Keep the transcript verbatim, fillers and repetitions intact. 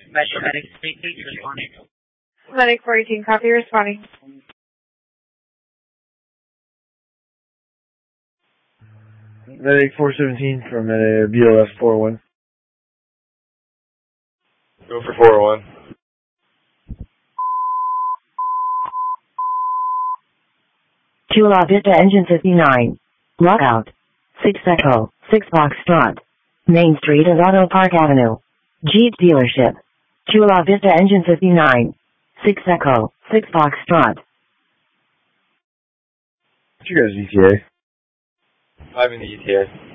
Metro Medic speaking. Responding. Medic four eighteen, copy, responding. Medic four seventeen from uh, B L S four oh one. Go for four oh one. Chula Vista Engine fifty-nine. Lockout. six Echo, six Foxtrot. Main Street and Auto Park Avenue. Jeep dealership. Chula Vista Engine fifty-nine. six Echo, six Foxtrot. What's your guys' E T A? Five in the E T A.